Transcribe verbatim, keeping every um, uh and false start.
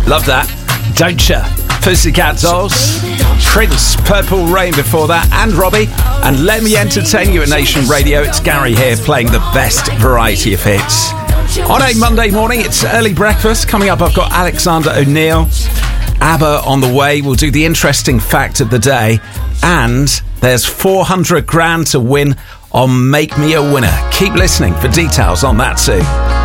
Love that. Don't ya? Pussycat Dolls, Prince, Purple Rain before that, and Robbie. And let me entertain you at Nation Radio. It's Gary here playing the best variety of hits. On a Monday morning, it's early breakfast. Coming up, I've got Alexander O'Neill, ABBA on the way. We'll do the interesting fact of the day. And there's four hundred grand to win on Make Me a Winner. Keep listening for details on that too.